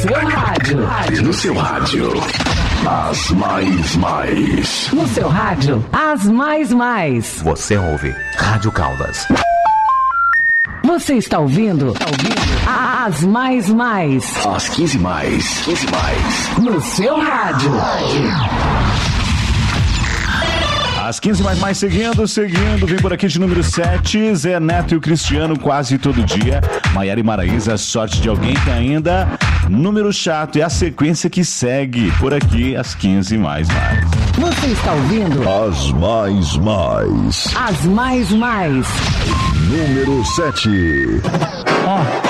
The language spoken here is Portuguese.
seu rádio. No seu rádio. As mais. No seu rádio, as mais. Você ouve Rádio Caldas. Você está ouvindo? As mais. As 15 mais. No seu rádio. As 15 mais seguindo, vem por aqui de número 7, Zé Neto e o Cristiano quase todo dia, Maiara e Maraísa, sorte de alguém que ainda, número chato, é a sequência que segue por aqui, as 15 mais. Você está ouvindo? As mais. As mais. Número 7.